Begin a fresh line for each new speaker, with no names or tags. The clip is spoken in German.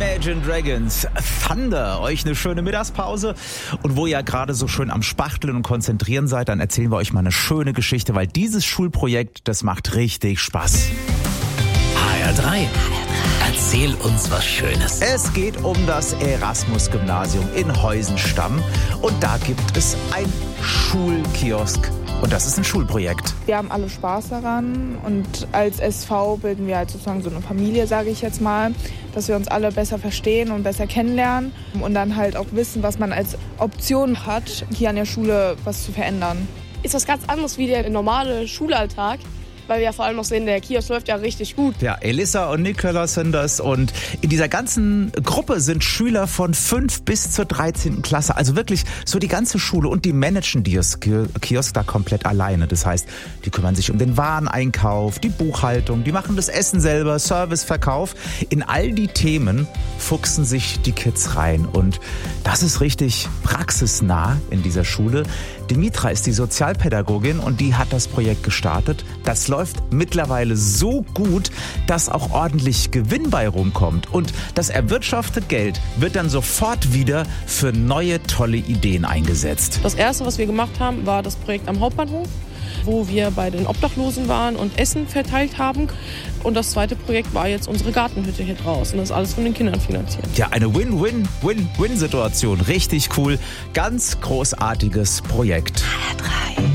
Imagine Dragons, Thunder, euch eine schöne Mittagspause. Und wo ihr gerade so schön am Spachteln und Konzentrieren seid, dann erzählen wir euch mal eine schöne Geschichte, weil dieses Schulprojekt, das macht richtig Spaß.
HR3, erzähl uns was Schönes.
Es geht um das Erasmus-Gymnasium in Heusenstamm und da gibt es ein Schulkiosk. Und das ist ein Schulprojekt.
Wir haben alle Spaß daran und als SV bilden wir halt sozusagen so eine Familie, sage ich jetzt mal, dass wir uns alle besser verstehen und besser kennenlernen und dann halt auch wissen, was man als Option hat, hier an der Schule was zu verändern.
Ist was ganz anderes wie der normale Schulalltag, weil wir ja vor allem noch sehen, der Kiosk läuft ja richtig gut.
Ja, Elissa und Nicolas sind das und in dieser ganzen Gruppe sind Schüler von 5 bis zur 13. Klasse, also wirklich so die ganze Schule und die managen die Kiosk da komplett alleine. Das heißt, die kümmern sich um den Wareneinkauf, die Buchhaltung, die machen das Essen selber, Serviceverkauf. In all die Themen fuchsen sich die Kids rein und das ist richtig praxisnah in dieser Schule. Dimitra ist die Sozialpädagogin und die hat das Projekt gestartet. Das läuft mittlerweile so gut, dass auch ordentlich Gewinn bei rumkommt. Und das erwirtschaftete Geld wird dann sofort wieder für neue, tolle Ideen eingesetzt.
Das erste, was wir gemacht haben, war das Projekt am Hauptbahnhof, wo wir bei den Obdachlosen waren und Essen verteilt haben. Und das zweite Projekt war jetzt unsere Gartenhütte hier draußen. Das ist alles von den Kindern finanziert.
Ja, eine Win-Win-Win-Win-Situation. Richtig cool. Ganz großartiges Projekt.